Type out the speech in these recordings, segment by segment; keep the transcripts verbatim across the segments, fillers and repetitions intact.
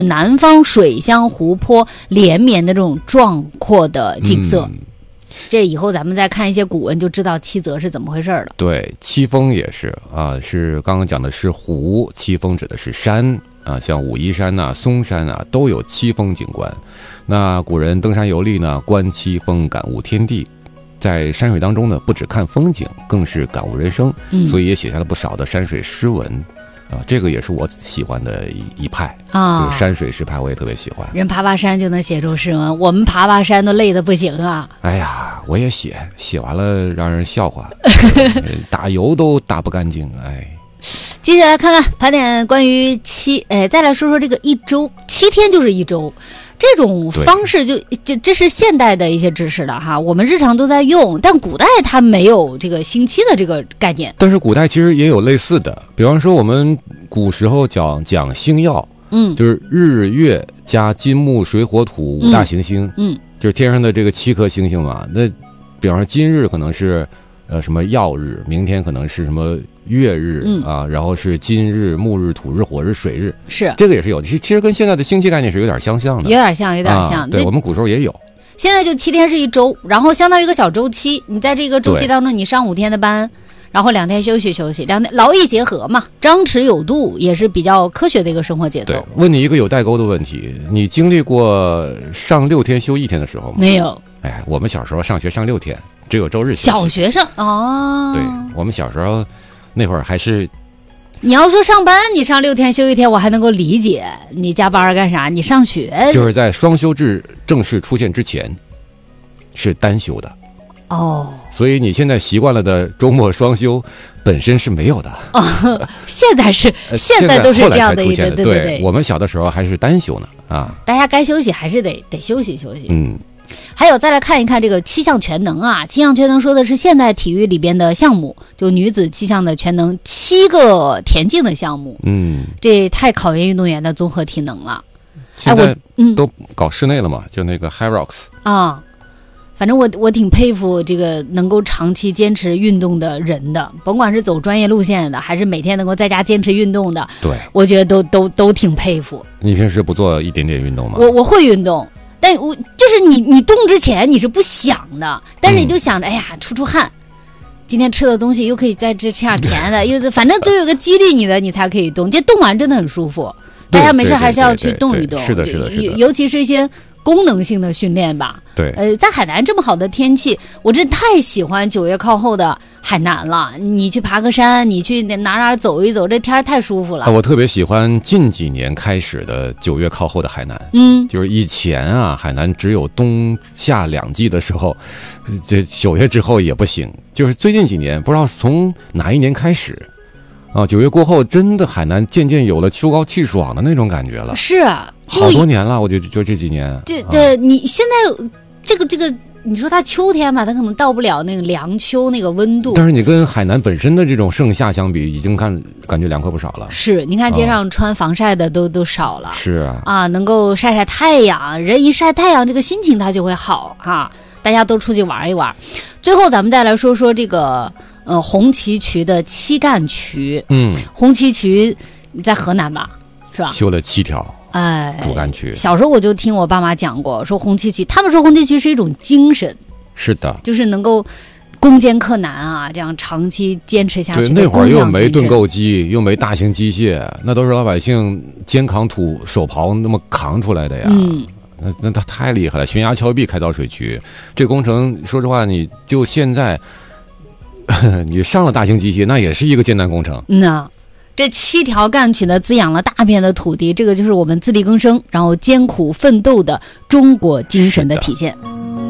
南方水乡湖泊连绵的这种壮阔的景色。嗯，这以后咱们再看一些古文就知道七泽是怎么回事了。 对，七峰也是啊，是刚刚讲的是湖，七峰指的是山啊，像武夷山呐、嵩山啊都有七峰景观。那古人登山游历呢，观七峰感悟天地，在山水当中呢，不只看风景，更是感悟人生，嗯，所以也写下了不少的山水诗文。啊，这个也是我喜欢的一一派啊，就是山水诗派，我也特别喜欢。 人爬爬山就能写出诗文，我们爬爬山都累得不行啊！ 哎呀，我也写，写完了让人笑话，打油都打不干净，哎。 接下来看看盘点关于七，哎，再来说说这个一周，七天就是一周。这种方式就就这是现代的一些知识了哈，我们日常都在用，但古代它没有这个星期的这个概念。 但是古代其实也有类似的，比方说我们古时候讲讲星耀，嗯，就是日月加金木水火土五大行星，嗯，就是天上的这个七颗星星嘛。那比方说今日可能是呃什么曜日，明天可能是什么月日、嗯、啊，然后是金日、木日、土日、火日、水日， 是这个也是有的。其实跟现在的星期概念是有点相像的， 有点像，有点像。 啊、对，我们古时候也有。 现在就七天是一周，然后相当于一个小周期。你在这个周期当中，你上五天的班，然后两天休息休息，两天劳逸结合嘛，张弛有度，也是比较科学的一个生活节奏。 对，问你一个有代沟的问题，你经历过上六天休一天的时候吗？ 没有。 哎，我们小时候上学上六天，只有周日休息。 小学生哦， 对，我们小时候那会儿还是。 你要说上班，你上六天休一天，我还能够理解。你加班干啥？你上学就是在双休制正式出现之前，是单休的。 哦， 所以你现在习惯了的周末双休，本身是没有的。 哦，现在是现在都是这样的一个，对对对。 我们小的时候还是单休呢啊。 大家该休息还是得得休息休息。 嗯。 还有再来看一看这个七项全能啊，七项全能说的是现代体育里边的项目，就女子七项的全能，七个田径的项目， 嗯， 这太考验运动员的综合体能了。 现在都搞室内了嘛，哎嗯、就那个 Hyrox 啊，反正我我挺佩服这个能够长期坚持运动的人的，甭管是走专业路线的，还是每天能够在家坚持运动的， 对， 我觉得都都都挺佩服。 你平时不做一点点运动吗？ 我我会运动。但我就是你，你动之前你是不想的，但是你就想着，嗯、哎呀，出出汗，今天吃的东西又可以再吃吃点甜的，因为反正都有个激励你的，你才可以动。这动完真的很舒服，大家没事还是要去动一动。 是的，是的，是的。 尤其是一些功能性的训练吧。 对。 呃，在海南这么好的天气，我真太喜欢九月靠后的海南了。你去爬个山，你去哪哪走一走，这天太舒服了。 啊，我特别喜欢近几年开始的九月靠后的海南。 嗯， 就是以前啊，海南只有冬夏两季的时候，这九月之后也不行。就是最近几年，不知道从哪一年开始，啊，九月过后，真的海南渐渐有了秋高气爽的那种感觉了。 是啊， 好多年了，我就就这几年。 对对，你现在这个这个。你说它秋天吧，它可能到不了那个凉秋那个温度， 但是你跟海南本身的这种盛夏相比，已经看感觉凉快不少了。 是，你看街上穿防晒的都、哦、都少了。 是啊， 啊，能够晒晒太阳，人一晒太阳，这个心情它就会好哈、啊。大家都出去玩一玩。最后咱们再来说说这个呃红旗渠的七干渠。嗯，红旗渠在河南吧，是吧？ 修了七条。 哎， 主干渠。 小时候我就听我爸妈讲过，说红旗渠，他们说红旗渠是一种精神， 是的， 就是能够攻坚克难啊，这样长期坚持下去。 对，那会儿又没盾构机，又没大型机械，那都是老百姓肩扛土手刨那么扛出来的呀。嗯，那那他太厉害了，悬崖峭壁开凿水渠，这工程说实话，你就现在你上了大型机械，那也是一个艰难工程。 嗯啊。这七条干渠呢，滋养了大片的土地，这个就是我们自力更生，然后艰苦奋斗的中国精神的体现。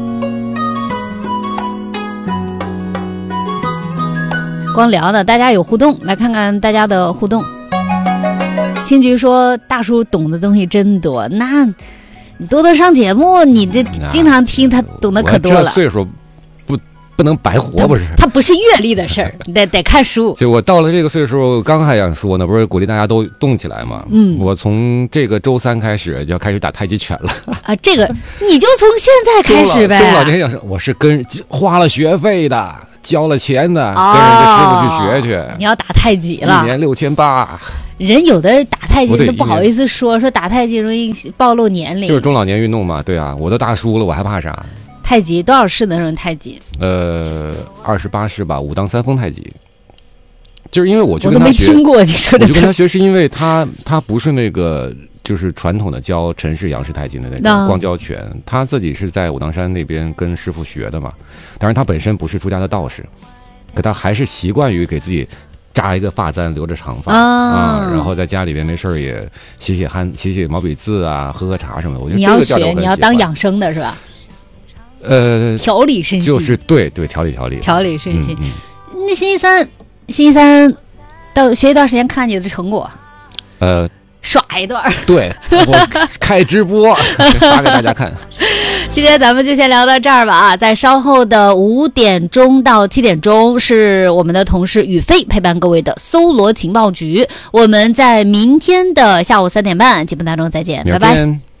光聊呢，大家有互动，来看看大家的互动。青菊说：“大叔懂的东西真多，那你多多上节目，你这经常听，他懂得可多了。” 我这岁数不不能白活，不是？ 他不是阅历的事儿，得得看书。 就我到了这个岁数，刚还想说呢，不是鼓励大家都动起来吗？嗯，我从这个周三开始就要开始打太极拳了。 啊，这个你就从现在开始呗。 周老年想说，我是跟花了学费的，交了钱的，哦、跟人家师傅去学去。 你要打太极了， 一年六千八。 人有的打太极不对都不好意思说，说打太极容易暴露年龄。 就是中老年运动嘛，对啊，我都大叔了，我还怕啥？ 太极多少式的那种太极？ 呃，二十八式吧，武当三风太极。就是因为我去我都没跟他学， 听过你说的我就跟他学，是因为他他不是那个就是传统的教陈氏、杨氏太极的那那种光教拳，他自己是在武当山那边跟师傅学的嘛。当然他本身不是出家的道士，可他还是习惯于给自己扎一个发簪，留着长发、 啊啊，然后在家里边没事儿也写写汉写写毛笔字啊，喝喝茶什么的。我觉得你要这个教学，你要我很喜欢当养生的是吧？ 呃， 调理身心， 就是对对调理调理调理身心。 嗯嗯那星期三，星期三到学一段时间，看你的成果， 呃， 耍一段儿。 对，我开直播发给大家看。 今天咱们就先聊到这儿吧啊！在稍后的五点钟到七点钟，是我们的同事宇飞陪伴各位的搜罗情报局。我们在明天的下午三点半节目当中再见，拜拜。 明天